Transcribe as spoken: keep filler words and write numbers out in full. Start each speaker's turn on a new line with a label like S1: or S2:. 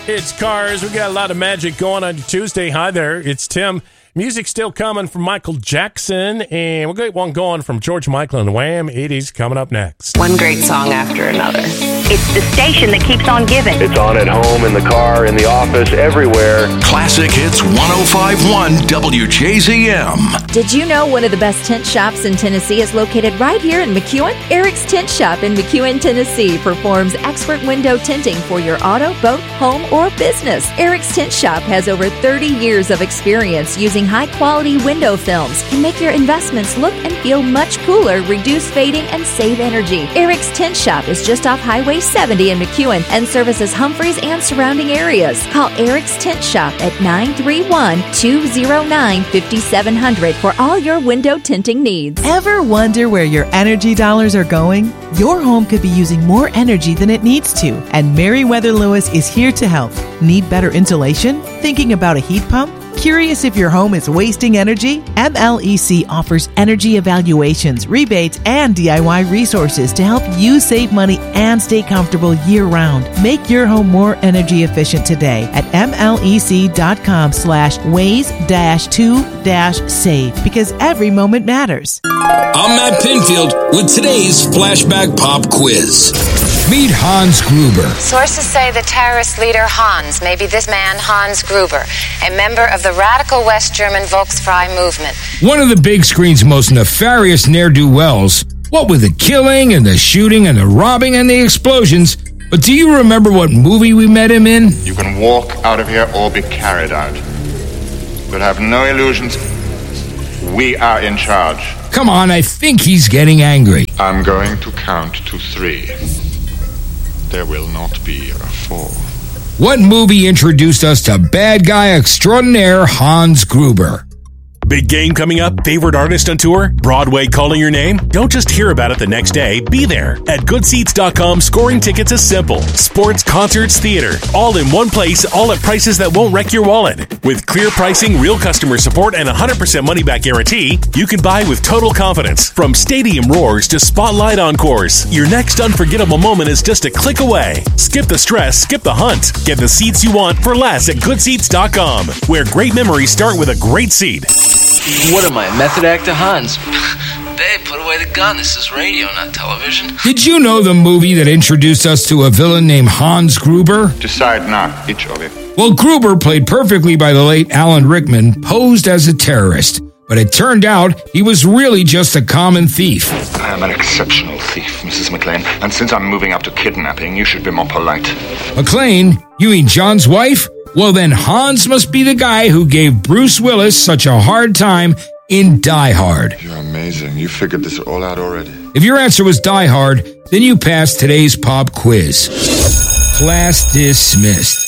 S1: It's Cars. We got a lot of magic going on Tuesday. Hi there. It's Tim. Music still coming from Michael Jackson, and we'll get one going from George Michael and Wham! eighties coming up next.
S2: One great song after another. It's the station that keeps on giving.
S3: It's on at home, in the car, in the office, everywhere.
S4: Classic Hits one oh five point one W J Z M.
S5: Did you know one of the best tint shops in Tennessee is located right here in McEwen? Eric's Tint Shop in McEwen, Tennessee performs expert window tinting for your auto, boat, home, or business. Eric's Tint Shop has over thirty years of experience using high-quality window films, can make your investments look and feel much cooler, reduce fading, and save energy. Eric's Tint Shop is just off Highway seventy in McEwen and services Humphreys and surrounding areas. Call Eric's Tint Shop at nine three one, two oh nine, five seven zero zero for all your window tinting needs.
S6: Ever wonder where your energy dollars are going? Your home could be using more energy than it needs to, and Meriwether Lewis is here to help. Need better insulation? Thinking about a heat pump? Curious if your home is wasting energy? M L E C offers energy evaluations, rebates, and D I Y resources to help you save money and stay comfortable year-round. Make your home more energy efficient today at mlec.com slash ways dash two dash save, because every moment matters.
S7: I'm Matt Pinfield with today's Flashback Pop Quiz. Meet Hans Gruber.
S8: Sources say the terrorist leader Hans may be this man, Hans Gruber, a member of the radical West German Volksfrei movement.
S7: One of the big screen's most nefarious ne'er-do-wells. What with the killing and the shooting and the robbing and the explosions. But do you remember what movie we met him in?
S9: You can walk out of here or be carried out. But have no illusions. We are in charge.
S7: Come on, I think he's getting angry.
S9: I'm going to count to three. There will not be a four.
S7: What movie introduced us to bad guy extraordinaire Hans Gruber?
S10: Big game coming up? Favorite artist on tour? Broadway calling your name? Don't just hear about it the next day. Be there. At good seats dot com, scoring tickets is simple. Sports, concerts, theater. All in one place, all at prices that won't wreck your wallet. With clear pricing, real customer support, and a one hundred percent money-back guarantee, you can buy with total confidence. From stadium roars to spotlight encores, your next unforgettable moment is just a click away. Skip the stress, skip the hunt. Get the seats you want for less at good seats dot com, where great memories start with a great seat.
S11: What am I, method actor Hans? Babe, put away the gun. This is radio, not television.
S7: Did you know the movie that introduced us to a villain named Hans Gruber?
S9: Decide not, each of you.
S7: Well, Gruber, played perfectly by the late Alan Rickman, posed as a terrorist. But it turned out he was really just a common thief.
S9: I am an exceptional thief, Missus McLean. And since I'm moving up to kidnapping, you should be more polite.
S7: McLean? You mean John's wife? Well, then Hans must be the guy who gave Bruce Willis such a hard time in Die Hard.
S9: You're amazing. You figured this all out already.
S7: If your answer was Die Hard, then you passed today's pop quiz. Class dismissed.